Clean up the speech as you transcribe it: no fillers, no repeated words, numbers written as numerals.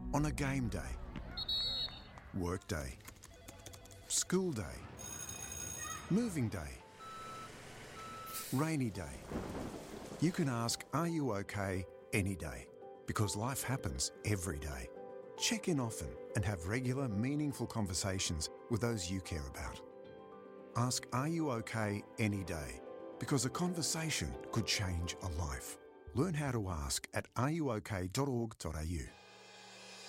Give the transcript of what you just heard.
On a game day, work day, school day, moving day, rainy day. You can ask, "Are you okay?" any day, because life happens every day. Check in often and have regular, meaningful conversations with those you care about. Ask, "Are you okay?" any day, because a conversation could change a life. Learn how to ask at areyouok.org.au.